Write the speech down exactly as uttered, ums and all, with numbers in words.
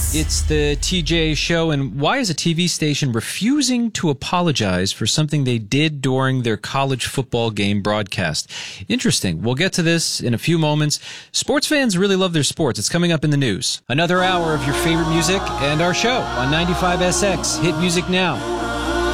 It's the T J Show, and why is a T V station refusing to apologize for something they did during their college football game broadcast? Interesting. We'll get to this in a few moments. Sports fans really love their sports. It's coming up in the news. Another hour of your favorite music and our show on ninety-five S X. Hit music now.